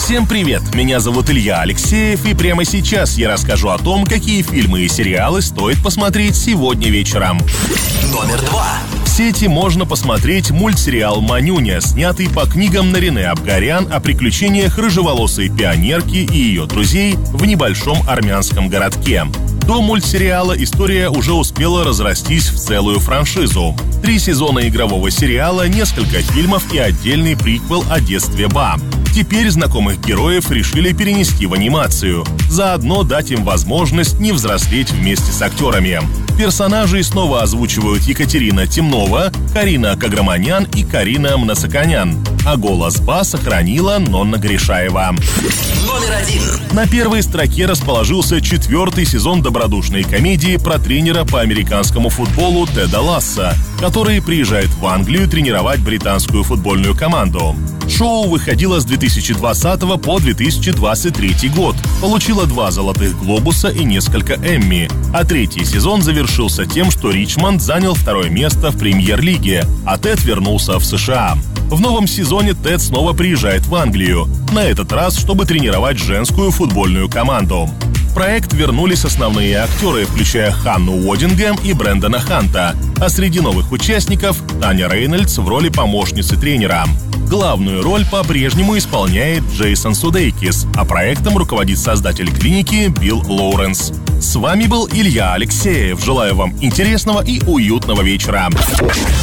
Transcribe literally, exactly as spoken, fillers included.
Всем привет! Меня зовут Илья Алексеев, и прямо сейчас я расскажу о том, какие фильмы и сериалы стоит посмотреть сегодня вечером. Номер два. В сети можно посмотреть мультсериал «Манюня», снятый по книгам Нарине Абгарян о приключениях рыжеволосой пионерки и ее друзей в небольшом армянском городке. До мультсериала история уже успела разрастись в целую франшизу. Три сезона игрового сериала, несколько фильмов и отдельный приквел о детстве Ба. Теперь знакомых героев решили перенести в анимацию, заодно дать им возможность не взрослеть вместе с актерами. Персонажей снова озвучивают Екатерина Темнова, Карина Каграманян и Карина Мнацаканян, а голос Ба сохранила Нонна Гришаева. Номер один. На первой строке расположился четвертый сезон добродушной комедии про тренера по американскому футболу Теда Ласса, который приезжает в Англию тренировать британскую футбольную команду. Шоу выходило с две тысячи двадцатого по две тысячи двадцать третий год, получило два «Золотых глобуса» и несколько «Эмми», а третий сезон завершился тем, что Ричмонд занял второе место в премьер-лиге, а Тед вернулся в США. В новом сезоне Тед снова приезжает в Англию, на этот раз, чтобы тренировать женскую футбольную команду. В проект вернулись основные актеры, включая Ханну Уодингем и Брэндона Ханта, а среди новых участников Таня Рейнольдс в роли помощницы тренера. Главную роль по-прежнему исполняет Джейсон Судейкис, а проектом руководит создатель клиники Билл Лоуренс. С вами был Илья Алексеев. Желаю вам интересного и уютного вечера.